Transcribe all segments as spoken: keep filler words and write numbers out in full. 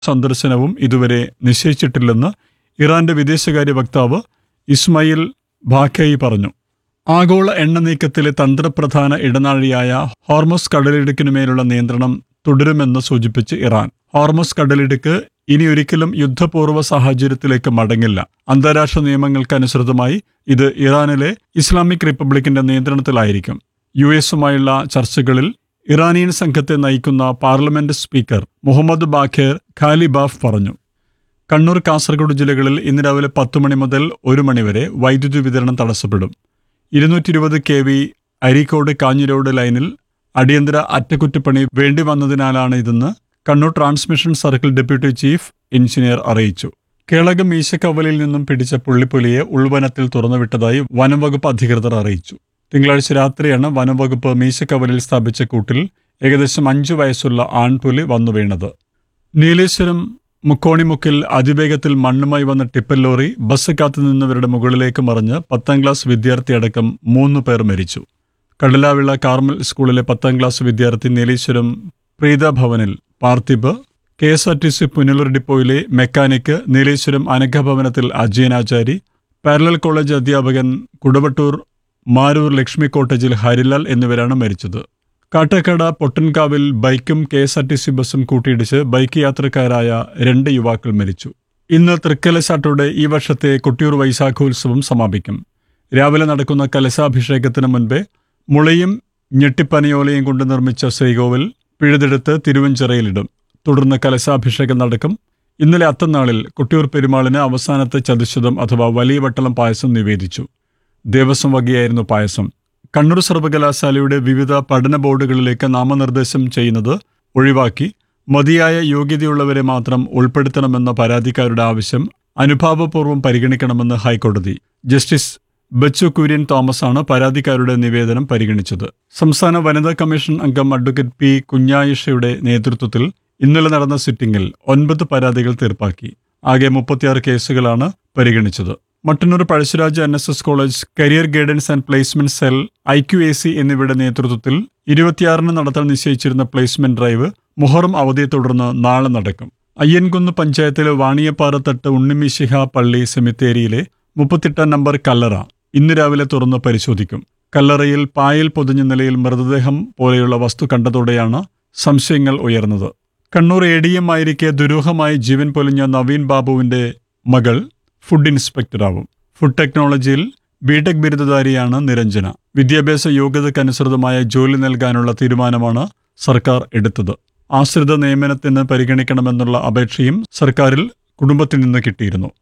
സന്ദർശനവും ഇതുവരെ നിശ്ചയിച്ചിട്ടില്ലെന്ന് ഇറാന്റെ വിദേശകാര്യ വക്താവ് ഇസ്മായിൽ ബാഖേയി പറഞ്ഞു. ആഗോള എണ്ണ നീക്കത്തിലെ തന്ത്രപ്രധാന ഇടനാഴിയായ ഹോർമസ് കടലിടുക്കിനുമേലുള്ള നിയന്ത്രണം തുടരുമെന്ന് സൂചിപ്പിച്ച് ഇറാൻ. ഹോർമസ് കടലിടുക്ക് ഇനിയൊരിക്കലും യുദ്ധപൂർവ്വ സാഹചര്യത്തിലേക്ക് മടങ്ങില്ല. അന്താരാഷ്ട്ര നിയമങ്ങൾക്കനുസൃതമായി ഇത് ഇറാനിലെ ഇസ്ലാമിക് റിപ്പബ്ലിക്കിന്റെ നിയന്ത്രണത്തിലായിരിക്കും. യു എസുമായുള്ള ചർച്ചകളിൽ ഇറാനിയൻ സംഘത്തെ നയിക്കുന്ന parliament speaker Mohammad Bagher Ghalibaf പറഞ്ഞു. കണ്ണൂർ, കാസർഗോഡ് ജില്ലകളിൽ ഇന്ന് രാവിലെ പത്ത് മണി മുതൽ ഒരു മണിവരെ വൈദ്യുതി വിതരണം തടസ്സപ്പെടും. ഇരുന്നൂറ്റി ഇരുപത് കെ വി അരീക്കോട് കാഞ്ഞിരോട് ലൈനിൽ അടിയന്തര അറ്റകുറ്റപ്പണി വേണ്ടി വന്നതിനാലാണ് ഇതെന്ന് Kannur transmission circle deputy chief engineer അറിയിച്ചു. കേളകം മീശക്കവലിൽ നിന്നും പിടിച്ച പുള്ളിപ്പുലിയെ ഉൾവനത്തിൽ തുറന്നുവിട്ടതായി വനംവകുപ്പ് അധികൃതർ അറിയിച്ചു. തിങ്കളാഴ്ച രാത്രിയാണ് വനംവകുപ്പ് മീശക്കവലിൽ സ്ഥാപിച്ച കൂട്ടിൽ ഏകദേശം അഞ്ചു വയസ്സുള്ള ആൺപുലി വന്നു വീണത്. നീലേശ്വരം മുക്കോണിമുക്കിൽ അതിവേഗത്തിൽ മണ്ണുമായി വന്ന ടിപ്പർ ലോറി ബസ് കാത്തുനിന്നവരുടെ മുകളിലേക്ക് മറിഞ്ഞ് പത്താം ക്ലാസ് വിദ്യാർത്ഥിയടക്കം മൂന്ന് പേർ മരിച്ചു. കടലാവിള കാർമൽ സ്കൂളിലെ പത്താം ക്ലാസ് വിദ്യാർത്ഥി നീലേശ്വരം പ്രീത ഭവനിൽ Parthib, K S R T C Punalur ഡിപ്പോയിലെ mechanic Nileshwaram അനഘഭവനത്തിൽ അജയനാചാരി, parallel college അധ്യാപകൻ കുടവട്ടൂർ മാരൂർ ലക്ഷ്മി കോട്ടേജിൽ ഹരിലാൽ എന്നിവരാണ് മരിച്ചത്. കാട്ടക്കട പൊട്ടൻകാവിൽ ബൈക്കും K S R T C ബസും കൂട്ടിയിടിച്ച് ബൈക്ക് യാത്രക്കാരായ രണ്ട് യുവാക്കൾ മരിച്ചു. ഇന്ന് തൃക്കലശാട്ടോടെ ഈ വർഷത്തെ കൊട്ടിയൂർ വൈശാഖോത്സവം സമാപിക്കും. രാവിലെ നടക്കുന്ന കലശാഭിഷേകത്തിന് മുൻപേ മുളയും ഞെട്ടിപ്പനയോലയും കൊണ്ട് നിർമ്മിച്ച ശ്രീകോവിൽ പിഴുതെടുത്ത് തിരുവഞ്ചിറയിലിടും. തുടർന്ന് കലശാഭിഷേകം നടക്കും. ഇന്നലെ അത്തനാളിൽ കൊട്ടിയൂർ പെരുമാളിന് അവസാനത്തെ ചതുശ്ശതം അഥവാ വലിയ വട്ടളം പായസം നിവേദിച്ചു. ദേവസ്വം വകയായിരുന്നു പായസം. കണ്ണൂർ സർവകലാശാലയുടെ വിവിധ പഠന ബോർഡുകളിലേക്ക് നാമനിർദ്ദേശം ചെയ്യുന്നത് ഒഴിവാക്കി മതിയായ യോഗ്യതയുള്ളവരെ മാത്രം ഉൾപ്പെടുത്തണമെന്ന പരാതിക്കാരുടെ ആവശ്യം അനുഭാവപൂർവ്വം പരിഗണിക്കണമെന്ന് ഹൈക്കോടതി. ജസ്റ്റിസ് ബച്ചു കുര്യൻ തോമസാണ് പരാതിക്കാരുടെ നിവേദനം പരിഗണിച്ചത്. സംസ്ഥാന വനിതാ കമ്മീഷൻ അംഗം അഡ്വക്കേറ്റ് പി കുഞ്ഞായിഷയുടെ നേതൃത്വത്തിൽ ഇന്നലെ നടന്ന സിറ്റിംഗിൽ ഒൻപത് പരാതികൾ തീർപ്പാക്കി. ആകെ മുപ്പത്തിയാറ് കേസുകളാണ് പരിഗണിച്ചത്. Mattannur Pazhassiraja N S S college career guidance and placement cell, I Q A C എന്നിവയുടെ നേതൃത്വത്തിൽ ഇരുപത്തിയാറിന് നടത്താൻ നിശ്ചയിച്ചിരുന്ന പ്ലേസ്മെന്റ് ഡ്രൈവ് മുഹറം അവധിയെ തുടർന്ന് നാളെ നടക്കും. അയ്യൻകുന്ന് പഞ്ചായത്തിലെ വാണിയപ്പാറത്തട്ട് ഉണ്ണിമിശിഹ പള്ളി സെമിത്തേരിയിലെ മുപ്പത്തെട്ടാം നമ്പർ കല്ലറ ഇന്ന് രാവിലെ തുറന്ന് പരിശോധിക്കും. കല്ലറയിൽ പായൽ പൊതിഞ്ഞ നിലയിൽ മൃതദേഹം പോലെയുള്ള വസ്തു കണ്ടതോടെയാണ് സംശയങ്ങൾ ഉയർന്നത്. കണ്ണൂർ എ ഡി എം ആയിരിക്കെ ദുരൂഹമായി ജീവൻ പൊലിഞ്ഞ നവീൻ ബാബുവിന്റെ മകൾ ഫുഡ് ഇൻസ്പെക്ടറാവും. ഫുഡ് ടെക്നോളജിയിൽ ബിടെക് ബിരുദധാരിയാണ് നിരഞ്ജന. വിദ്യാഭ്യാസ യോഗ്യതക്കനുസൃതമായ ജോലി നൽകാനുള്ള തീരുമാനമാണ് സർക്കാർ എടുത്തത്. ആശ്രിത നിയമനത്തിന് പരിഗണിക്കണമെന്നുള്ള അപേക്ഷയും സർക്കാരിൽ കുടുംബത്തിൽ നിന്ന് കിട്ടിയിരുന്നു.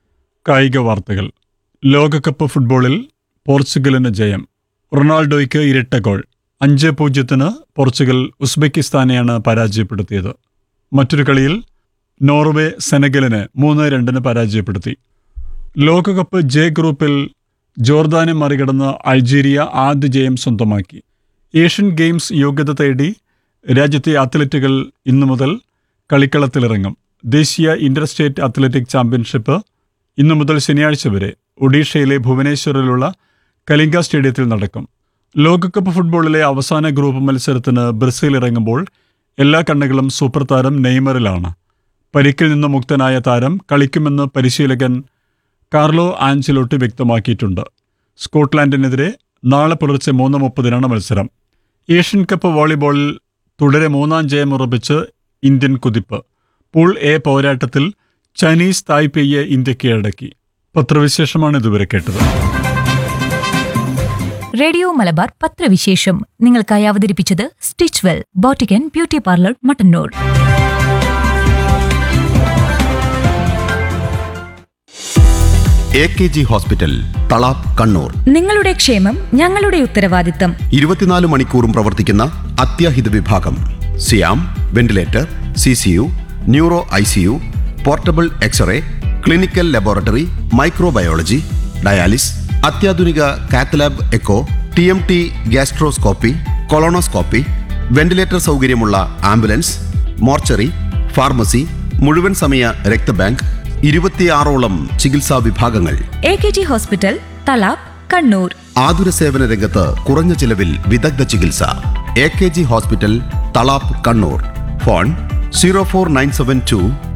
കായിക വാർത്തകൾ. ലോകകപ്പ് ഫുട്ബോളിൽ പോർച്ചുഗലിന് ജയം. റൊണാൾഡോയ്ക്ക് ഇരട്ട ഗോൾ. അഞ്ച് പൂജ്യത്തിന് പോർച്ചുഗൽ ഉസ്ബെക്കിസ്ഥാനെയാണ് പരാജയപ്പെടുത്തിയത്. മറ്റൊരു കളിയിൽ നോർവേ സെനഗലിനെ മൂന്ന് രണ്ടിന് പരാജയപ്പെടുത്തി. ലോകകപ്പ് ജെ ഗ്രൂപ്പിൽ ജോർദാനെ മറികടന്ന് അൾജീരിയ ആദ്യ ജയം സ്വന്തമാക്കി. ഏഷ്യൻ ഗെയിംസ് യോഗ്യത തേടി രാജ്യത്തെ അത്ലറ്റുകൾ ഇന്നു മുതൽ കളിക്കളത്തിലിറങ്ങും. ദേശീയ ഇന്റർ സ്റ്റേറ്റ് അത്ലറ്റിക് ചാമ്പ്യൻഷിപ്പ് ഇന്നു മുതൽ ശനിയാഴ്ച വരെ ഒഡീഷയിലെ ഭുവനേശ്വറിലുള്ള കലിംഗ സ്റ്റേഡിയത്തിൽ നടക്കും. ലോകകപ്പ് ഫുട്ബോളിലെ അവസാന ഗ്രൂപ്പ് മത്സരത്തിന് ബ്രസീൽ ഇറങ്ങുമ്പോൾ എല്ലാ കണ്ണുകളും സൂപ്പർ താരം നെയ്മറിലാണ്. പരിക്കിൽ നിന്ന് മുക്തനായ താരം കളിക്കുമെന്ന് പരിശീലകൻ കാർലോ ആഞ്ചലോട്ടി വ്യക്തമാക്കിയിട്ടുണ്ട്. സ്കോട്ട്ലാൻഡിനെതിരെ നാളെ പുലർച്ചെ മൂന്ന് മുപ്പതിനാണ് മത്സരം. ഏഷ്യൻ കപ്പ് വോളിബോളിൽ തുടരെ മൂന്നാം ജയം ഉറപ്പിച്ച് ഇന്ത്യൻ കുതിപ്പ്. പൂൾ എ പോരാട്ടത്തിൽ ചൈനീസ് തായ്പേയെ ഇന്ത്യ കീഴടക്കി. പത്രവിശേഷമാണ് ഇതുവരെ കേട്ടത്. റേഡിയോ മലബാർ പത്രവിശേഷം നിങ്ങൾക്കായി അവതരിപ്പിച്ചത് stitch well boutique and beauty parlour Mattannur. A K G hospital, Thalap, Kannur. നിങ്ങളുടെ ക്ഷേമം ഞങ്ങളുടെ ഉത്തരവാദിത്തം. ഇരുപത്തിനാല് മണിക്കൂറും പ്രവർത്തിക്കുന്ന അത്യാഹിത വിഭാഗം. സിയാം, ventilator, C C U, neuro I C U, portable x-ray, clinical laboratory, microbiology, dialysis, അത്യാധുനിക cath lab echo, T M T, gastroscopy, colonoscopy, ventilator സൗകര്യമുള്ള ആംബുലൻസ്, മോർച്ചറി, ഫാർമസി, മുഴുവൻ സമയ രക്തബാങ്ക്, ഇരുപത്തിയാറോളം ചികിത്സാ വിഭാഗങ്ങൾ. A K G hospital, Thalap, Kannur. ആതുര സേവന രംഗത്ത് കുറഞ്ഞ ചിലവിൽ വിദഗ്ധ ചികിത്സ. A K G hospital, Thalap, Kannur. Phone zero four nine seven to